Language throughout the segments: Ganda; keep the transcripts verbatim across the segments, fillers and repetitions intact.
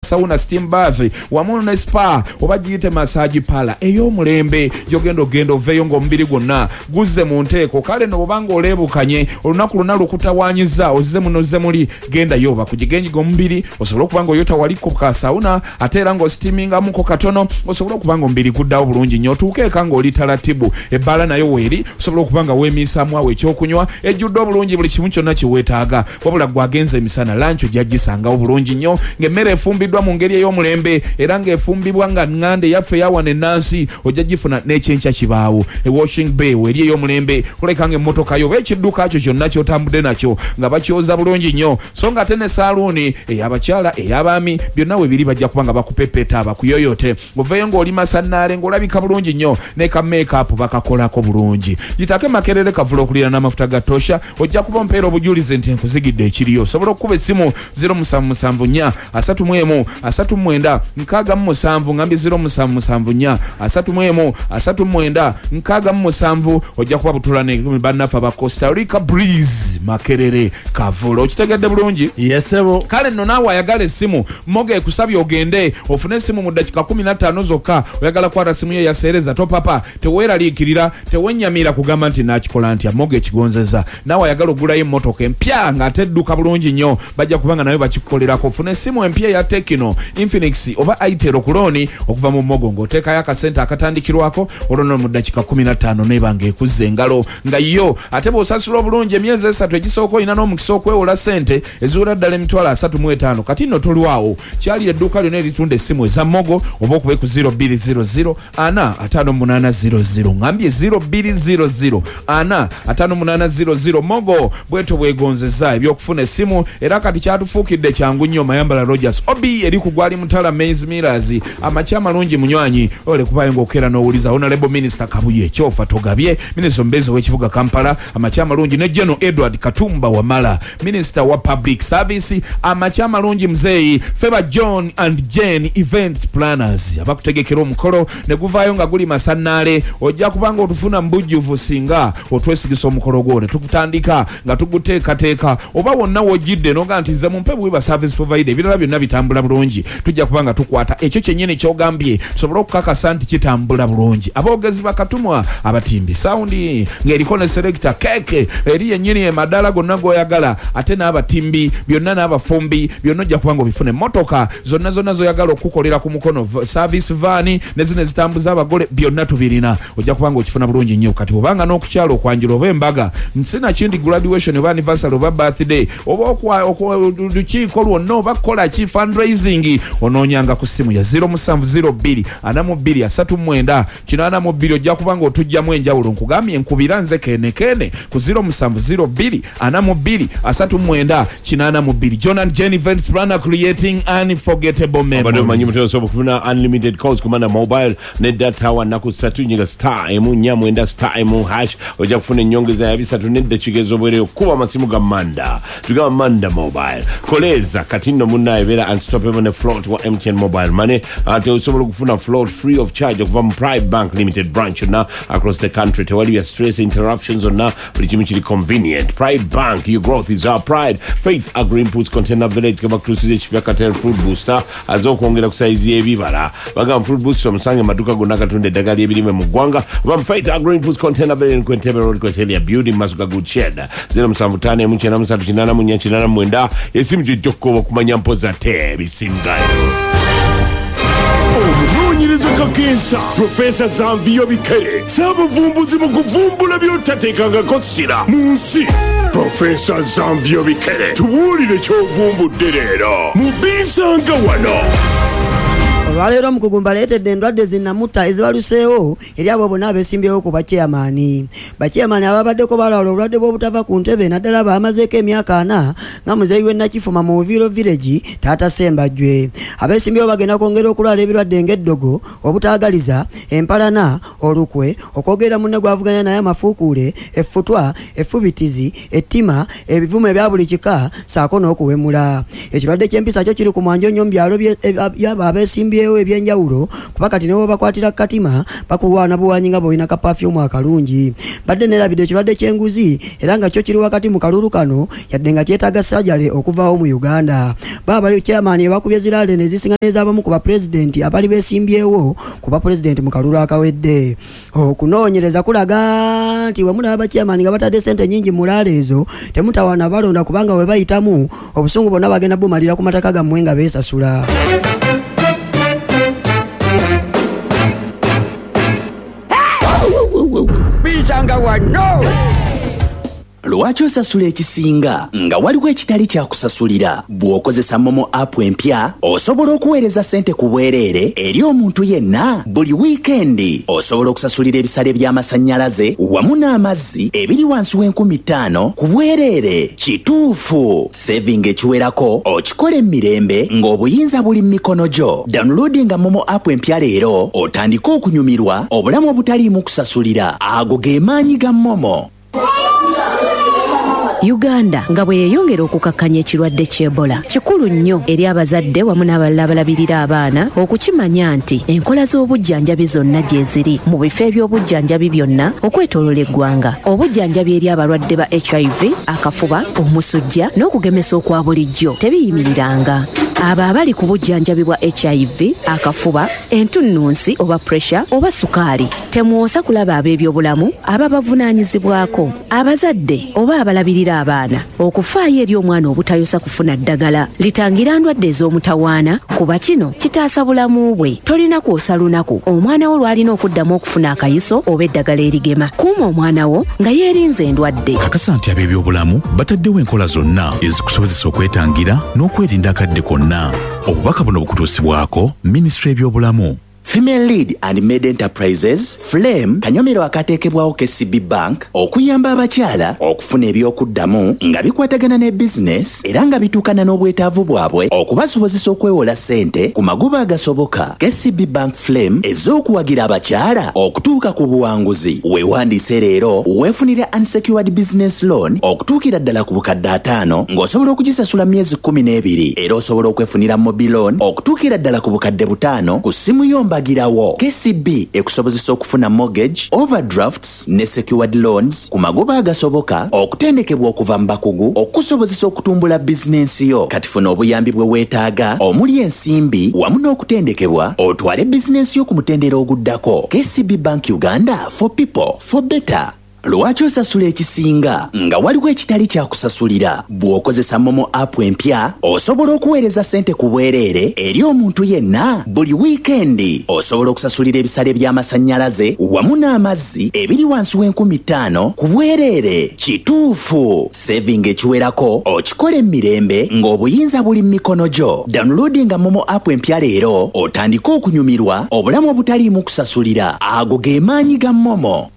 sauna steam bath wamu ne spa oba giyite massage parlor ey'omulembe gyogenda ogenda oveeyo ng'omubiri gwonna guzze mu nteeko kale no bobanga oleebukanye olunaku luna lukutawaanyiza ozize muno ozze muli genda yoba kugigenyiga omubiri osobola okuba ng'oyota waliko ka sauna ate era ng'ositimingamuko katono osobola okuba ng'omubiri guddawo bulungi nnyo otuuke eka ng'oli talatibu ebbaala nayo weeri osobola okuba nga weemiisaamu awo ekyokunywa ejjudde obulungi buli kimu kyonna kye weetaaga wabula gwagenza emisana lanchi ojja gisangawo bulungi nnyo ng'emmere efumbiddwa mu ngeri ey'omulembe era ng'efumbibwa nga ŋŋande yaffe yawana ennansi ojja gifuna n'ekyenkya kibaawo e washing bay weeri ey'omulembe kuleka ng'emmotoka yo oba ekidduka kyo kyonna ky'otambudde nakyo nga bakyoza bulungi nnyo so nga ate ne saaluuni ey'abakyala ey'abaami byonna we biri bajja kuba nga bakupepeta abakuyoyote oveeyo ng'oli masannaale ng'olabika bulungi nnyo ne ka make-up bakakolako bulungi gitake Makerere kavula okulira n'amafuta ga tosha ojja kuba ompeera obujulize nti nkuzigidde ekiriyo osobola okukuba essimu zero musanvu musanvu nnya asatu mu emu asatu mu mwenda nkaaga mu musanvu ngambye zero musanvu musanvu nnya asatu mu emu asatu mu mwenda nkaaga mu musanvu ojja kuba butula ne bannaffe aba Costa Rica Breeze Makerere kavula okitegedde bulungi yesebo kale nno naawe ayagala essimu moga ekusabye ogende ofune essimu mu ddakiika kumi na ttaano zokka oyagala kwata simu ye yaseereza topapa teweeraliikirira tewennyamira kugamba nti nakikola ntya moga ekigonzeza naawe ayagala ogulayo emmotoka empya ng'ate edduka bulungi nnyo bajja kubanga nayo bakikukolerako ofune essimu empya ya Tekino Infinix oba Itel okulooni okuva mu mogo ng'oteekayo akasente akatandikirwako olwono mu ddakiika kumi na ttaano neeba ng'ekuzza engalo nga yo ate bw'osasula obulungi emyezi esatu egisooka olina n'omukisa okwewola ssente eziwera ddala emitwalo asatu mu etaano kati nno tolwawo kyali edduuka lyonna eritunda essimu eza mogo oba okuba ku zero bbiri zero zero ana ataano munaana zero zero ngambye zero bbiri zero zero ana ataano munaana zero zero mogo bweto bwegonzeza ebyokufuna essimu era kati kyatufuukidde kyangu nnyo Mayambala Rogers obi eri ku gwali mutala Maze Millers amakya malungi munywanyi ole kubayo ng'okera n'owuliza Honorable Minister Kabuye ekyofa togabye Minister Mbezi w'ekibuga Kampala amakya malungi ne General Edward Katumba Wamala Minister wa Public Service amakya malungi mzeeyi Feba John and Jane Events Planners abakutegekera omukolo ne guvaayo nga guli masannaale ojja kubanga otufuna mbujjuvu singa otwesigisa omukolo gwo ne tukutandika nga tuguteekateeka oba wonna wojjidde noga nti nze mumpe bwe ba service provider ebirala byonna bitambula bulungi tujja kubanga tukwata ekyo kyennyini kyogambye tusobole okukakasa nti kitambula bulungi aboogezi bakatumwa abatimbi saundi ng'eriko ne selector keke eri yennyini emadala gonna g'oyagala ate n'abatimbi byonna n'abafumbi byonna ojja kubanga obifune emmotoka zonna zonna zoyagala okukolera ku mukono service vaani ne zino ezitambuza abagole byonna tubirina ojja kubanga okifuna bulungi nnyo kati obanga n'okukyala okwanjula oba embaga nsina kindi graduation oba anniversary oba birthday oba olukiiko lwonna oba kukola ki fundraising onoonyanga ku ssimu ya zero musanvu zero bbiri ana mu bbiri asatu mu mwenda kino ana mu bbiri ojja kubanga otujjamu enjawulo nkugambye enkubira nze keenekeene ku zero musanvu zero bbiri ana mu bbiri asatu mu mwenda kino ana mu bbiri John and Jane Events Planner creating unforgettable memories manyi mutero so kufuna unlimited calls kumana mobile ne data wa naku satu nyiga star emu nya mwenda star emu hash ojja kufuna nyongeza ya bisatu ne dakigezo bwere kuba masimu ga manda tuga manda mobile koleza katino munna ebera unstoppable ne float wa M T N mobile money ate usobolo kufuna float free of charge of one Pride Bank Limited branch na across the country tewali ya stress interruptions na buli convenient. Pride Bank, your growth is our pride. Faith Agri Inputs Container Village kaba krusize chipakatel food booster azo kuongera kusaizi ebibala baga food booster musange maduka gonaka tunde dagali ebirime mu gwanga bam Faith Agri Inputs Container Village kwentebe road kweteli building masuka good shed zero msavutane munche na msatu chinana munyanchi na mwenda yesimu joko kumanya mpoza te bisingayo omunoonyereza kakensa Professor Zanvio Bikere sabavumbuzi mu kuvumbula byotateekangako ssira mu nsi Professor Zanvio Bikere tuwulire ky'ovumbudde leero mu bisanga wano olwaleero mu kugumba leetedde endwadde zinnamuta ezibaluseewo eri abo bonna abeesimbyewo ku bakyeyamaani bakyeyamaani ababaddeko balawula obulwadde bw'obutava ku ntebe naddala baamazeeko emyaka ana nga muzeeyi w'e Nakifuma mu Buviro Village Taata Sembajjwe abeesimbyewo bagenda kwongera okulwala ebirwadde ng'eddogo obutaagaliza empalana olukwe okwogera munne gwavuganya naye amafuukuule effutwa effubitizi ettima ebivumo ebya buli kika saako n'okuwemula ekirwadde ky'empisa kyo kiri ku mwanjo nnyo mu byalo by'abo abeesimbyewo basimyewo ebyenjawulo kuba kati newo bakwatira katima bakuwaana buwanyi nga boyina ka perfume akalungi. Badde nerabidde ekirwadde ky'enguzi era nga kyo kiri wakati mu kalulu kano yadde nga kyetaaga sajale okuvaawo mu Uganda. Baba chairman ebakubye zirale ne zisinganiza abamu ku ba president abali besimbyewo ku ba president mu kalulu akawedde. Okunoonyereza kulaga nti wamu n'aba chairman nga batadde sente nyingi mu laale ezo temutawaana balonda kubanga we bayitamu obusungu bonna bagenda bumalira ku mataka gammwe nga beesasula. Bijanga wano Lwaki osasula ekisinga nga waliwo ekitali kya kusasulira? Bw'okozesa Momo app empya osobola okuweereza ssente ku bwereere eri omuntu yenna buli wiikendi. Osobola okusasulira ebisale by'amasannyalaze wamu n'amazzi ebiri wansi w'enkumi ttaano ku bwereere. Kituufu, saving ekiwerako okikola emirembe ng'obuyinza buli mu mikono gyo. Downloadinga Momo app empya leero otandike okunyumirwa obulamu obutaliimu kusasulira. Ago ge maanyi ga Momo. Uganda nga bwe yeyongera okukakkanya ekirwadde ky'Ebola kikulu nnyo eri abazadde wamu n'abalala abalabirira abaana okukimanya nti enkola z'obujjanjabi zonna gye ziri mu bifo eby'obujjanjabi byonna okwetoolola eggwanga. Obujjanjabi eri abalwadde ba H I V, akafuba, omusujja n'okugemesa okwa bulijjo tebiyimiriranga. Abo abali ku bujjanjabi bwa H I V, akafuba, entunnunsi oba pressure oba sukaali temwosa kulaba ab'ebyobulamu ababavunaanyizibwako, abazadde oba abalabirira abaana okufaayo eri omwana obutayosa kufuna ddagala litangira ndwadde ez'omutawaana kuba kino kitaasa bulamu bwe. Tolina kwosa lunaku omwana wo lwalina okuddamu okufuna akayiso oba eddagala erigema. Kuuma omwana wo nga yeerinze endwadde. Kakasa nti ab'ebyobulamu bataddewo enkola zonna ezikusobozesa okwetangira n'okwerinda akadde konna. Obubaka buno bukutuusibwako Ministry y'ebyobulamu. Female Lead and Maid Enterprises, Flame, kanyomero akateekebwawo K C B Bank, okuyamba abakyala okufuna ebyokuddamu nga bikwatagana ne business era nga bituukana n'obwetaavu bwabwe okubasobozesa okwewola ssente ku magoba agasoboka. K C B Bank Flame ez'okuwagira abakyala okutuuka ku buwanguzi. Weewandiise leero weefunire unsecured business loan okutuukira ddala ku bukadde ataano ng'osobola okugisasula myezi kkumi n'ebiri era osobola okwefunira mobile loan okutuukira ddala ku bukadde butaano ku ssimu yomba girawo. K C B ekusobozesa okufuna mortgage, overdrafts ne secured loans ku magoba agasoboka okutendekebwa okuva mu bakugu okusobozesa okutumbula bizinensi yo. Kati funa obuyambi bwe weetaaga omuli ensimbi wamu n'okutendekebwa otwale bizinensi yo ku mutendera oguddako. K C B Bank Uganda, for people, for better. Lwaki osasula ekisinga nga waliwo ekitali kya kusasulira? Bw'okozesa Momo app empya osobola okuweereza ssente ku bwereere eri omuntu yenna buli wiikendi. Osobola okusasulira ebisale by'amasannyalaze wamu n'amazzi ebiri wansi w'enkumi ttaano ku bwereere. Kituufu, saving ekiwerako okikola emirembe ng'obuyinza buli mu mikono gyo. Downloadinga Momo app empya leero otandike okunyumirwa obulamu obutaliimu kusasulira. Ago ge maanyi ga Momo.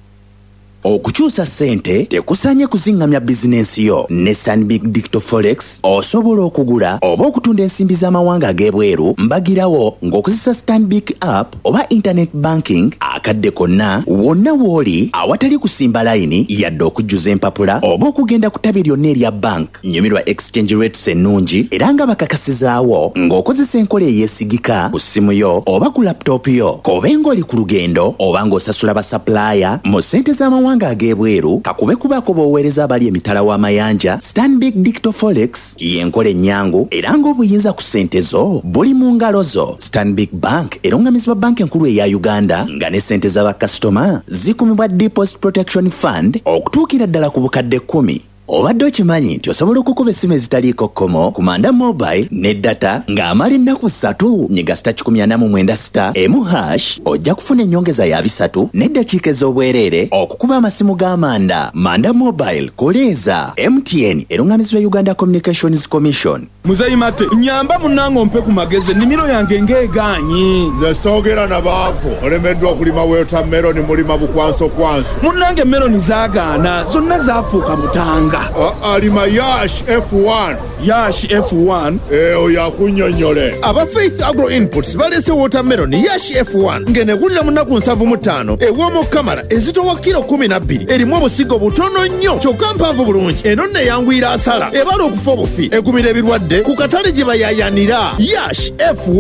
Okukyusa ssente tekusaanye kuzingamya bizinensi yo. Ne Stanbic Digital Forex osobola okugula oba okutunda ensimbi z'amawanga ag'ebweru mbagirawo ng'okozesa Stanbic app oba internet banking akadde konna wonna w'oli awatali kusimba layini yadde okujjuza empapula oba okugenda ku ttabi lyonna erya bank. Nyumirwa exchange rates ennungi era nga bakakasizaawo ng'okozesa enkola eyeesigika ku ssimu yo oba ku laptop yo kobe ng'oli ku lugendo oba ng'osasula basapulaaya mu ssente z'amawanga ag'ebweru kakube kubako b'oweereza abali emitala w'amayanja. Stanbic Digital Forex y'enkola ennyangu era ng'obuyinza ku ssente zo buli mu ngalo zo. Stanbic Bank erungamizibwa banka enkulu eya Uganda nga ne ssente z'abakasitoma zikumibwa Deposit Protection Fund okutuukira ddala ku bukadde kkumi. Obadde okimanyi nti osobola okukuba essimu ezitaliiko kkomo ku Manda Mobile ne data ng'amala ennaku ssatu nyiga sita kikumi ana mu mwenda sita emu hash ojja kufuna ennyongeza ya bisatu n'eddakiika ez'obwereere okukuba amasimu g'Amanda. Manda Mobile koleeza. M T N erungamizibwa Uganda Communications Commission. Muzeyi Mate nyamba munnange ompe ku magezi ennimiro yange ng'egaanyi. nze soogera na baavu olemeddwa okulima watermelon mulima bukwanso kwanso. Munnange meloni zaagaana zonna zaafuuka mutanga. alima Yash F one. Yash F one. Eh, oyo akunnyonnyole. Aba Faith Agro Inputs balese watermelon Yash F one ng'enegulira mu nnaku nsanvu mu ttaano ew'omu kamala ezitowa kilo kumi na bbiri erimu obusigo butono nnyo kyokka mpanvu bulungi. Eno nno eyanguyira asala ebala okufa obufi egumira ebirwadde ku katale gye bayayanira. Yash F one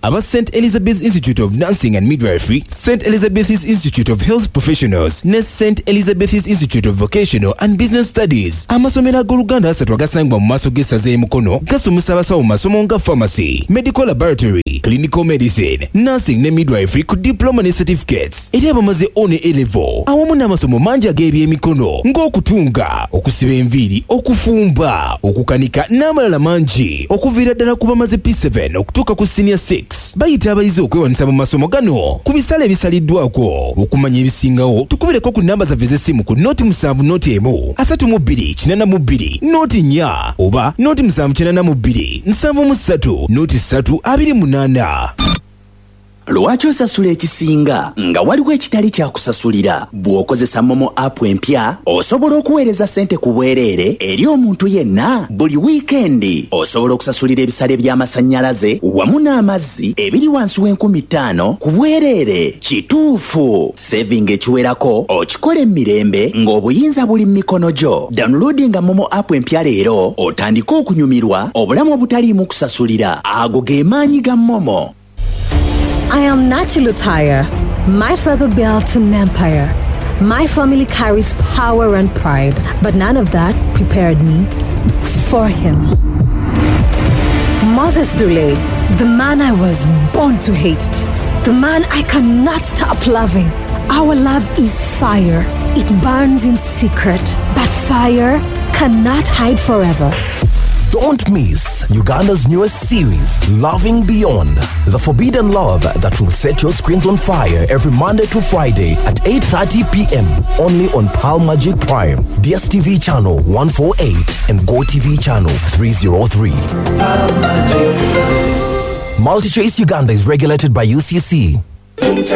aba Saint Elizabeth's Institute of Nursing and Midwifery, Saint Elizabeth's Institute of Health Professionals ne Saint Elizabeth's Institute of Vocational and Business Studies. Amasomero ag'Oluganda asatu agasangibwa mu maaso g'essaza y'e Mukono gasomesa abasawo mu masomo nga pharmacy, medical laboratory, clinical medicine, nursing ne midwifery ku diploma ne certificates eri abamaze O ne A-level awamu n'amasomo mangi ag'ebyemikono ng'okutunga, okusiba enviiri, okufumba, okukanika n'amalala mangi okuviira ddala ku bamaze P seven okutuuka ku senior six. Bayita abayizi okwewanisa mu masomo gano ku bisale ebisaliddwako. Okumanya ebisingawo tukubireko ku namba zaffe z'essimu ku noti musanvu noti emu asatu mu bbiri kinana mu bbiri noti nnya oba noti musanvu kinana mu bbiri nsanvu mu ssatu noti ssatu abiri munaana. Lwaki osasula ekisinga nga waliwo ekitali kyakusasulira? Bw'okozesa Momo app empya osobola okuweereza ssente ku bwereere eri omuntu yenna buli wiikendi. Osobola okusasulira ebisale by'amasannyalaze wamu n'amazzi ebiri wansi w'enkumi ttaano ku bwereere. Kituufu, saving ekiwerako okikola emirembe ng'obuyinza buli mu mikono gyo. Downloadinga Momo app empya leero otandike okunyumirwa obulamu obutaliimu kusasulira. Ago ge maanyi ga Momo. I am Nachi Lutaya. My father built an empire. My family carries power and pride, but none of that prepared me for him. Moses Dule, the man I was born to hate, the man I cannot stop loving. Our love is fire. It burns in secret, but fire cannot hide forever. Don't miss Uganda's newest series, Loving Beyond, the forbidden love that will set your screens on fire every Monday to Friday at eight thirty p.m. only on Pal Magic Prime, D S T V channel one forty-eight and GoTV channel three oh three. MultiChoice Uganda is regulated by U C C.